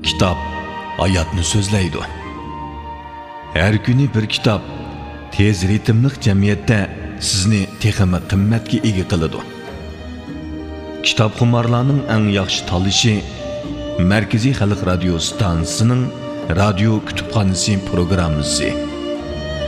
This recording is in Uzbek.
Kitap hayatni so'zlaydi. Her kuni bir kitap tez ritmli jamiyatda sizni texmi qimmatga ega qiladi. Kitap xumarlarning eng yaxshi tanlashi Markaziy Xalq radio stansiyasining radio kutubxonasi programmasi.